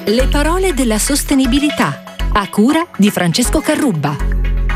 Le parole della sostenibilità, a cura di Francesco Carrubba.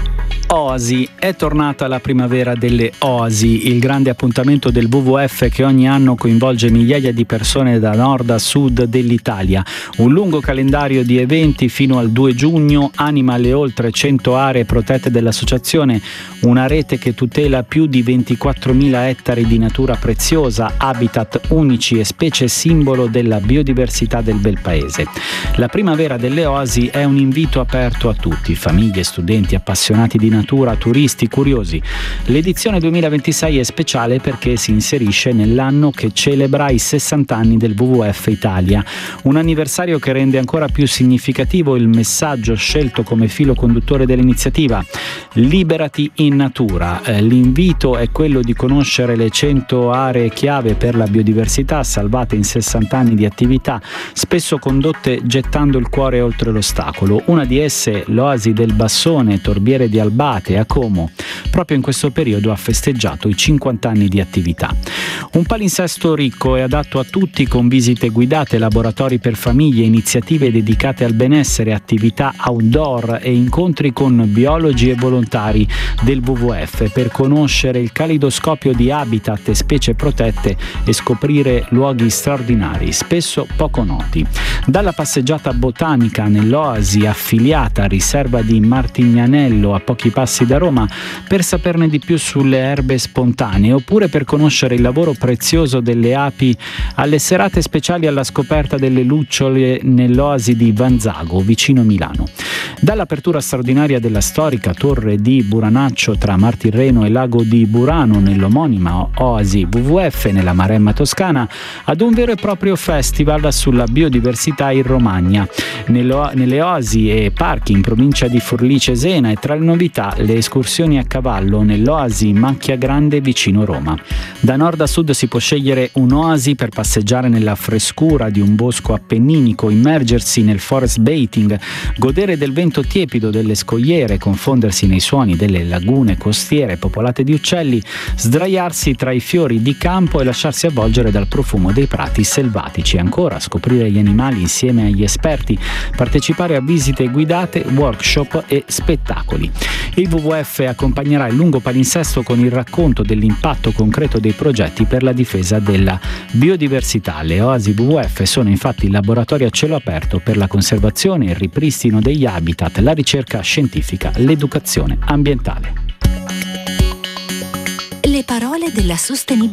Oasi, è tornata la primavera delle oasi, il grande appuntamento del WWF che ogni anno coinvolge migliaia di persone da nord a sud dell'Italia. Un lungo calendario di eventi fino al 2 giugno anima le oltre 100 aree protette dell'associazione, una rete che tutela più di 24.000 ettari di natura preziosa, habitat unici e specie simbolo della biodiversità del bel paese. La primavera delle oasi è un invito aperto a tutti, famiglie, studenti, appassionati di natura, turisti, curiosi. L'edizione 2026 è speciale perché si inserisce nell'anno che celebra i 60 anni del WWF Italia, un anniversario che rende ancora più significativo il messaggio scelto come filo conduttore dell'iniziativa: liberati in natura. L'invito è quello di conoscere le 100 aree chiave per la biodiversità salvate in 60 anni di attività, spesso condotte gettando il cuore oltre l'ostacolo. Una di esse, l'Oasi del Bassone, Torbiere di Albate a Como, proprio in questo periodo ha festeggiato i 50 anni di attività. Un palinsesto ricco e adatto a tutti, con visite guidate, laboratori per famiglie, iniziative dedicate al benessere, attività outdoor e incontri con biologi e volontari del WWF per conoscere il calidoscopio di habitat e specie protette e scoprire luoghi straordinari, spesso poco noti. Dalla passeggiata botanica nell'oasi affiliata a riserva di Martignanello, a pochi passi da Roma, per saperne di più sulle erbe spontanee, oppure per conoscere il lavoro prezioso delle api, alle serate speciali alla scoperta delle lucciole nell'oasi di Vanzago, vicino Milano. Dall'apertura straordinaria della storica torre di Buranaccio tra Martirreno e Lago di Burano nell'omonima oasi WWF nella Maremma toscana, ad un vero e proprio festival sulla biodiversità in Romagna, nelle oasi e parchi in provincia di Forlì Cesena, e tra le novità le escursioni a cavallo nell'oasi Macchia Grande vicino Roma. Da nord a sud si può scegliere un'oasi per passeggiare nella frescura di un bosco appenninico, immergersi nel forest bathing, godere del vento tiepido delle scogliere, confondersi nei suoni delle lagune costiere popolate di uccelli, sdraiarsi tra i fiori di campo e lasciarsi avvolgere dal profumo dei prati selvatici. Ancora scoprire gli animali insieme agli esperti, partecipare a visite guidate, workshop e spettacoli. Il WWF accompagnerà il lungo palinsesto con il racconto dell'impatto concreto dei progetti per la difesa della biodiversità. Le oasi WWF sono infatti laboratori a cielo aperto per la conservazione e il ripristino degli habitat, la ricerca scientifica, l'educazione ambientale. Le parole della sostenibilità.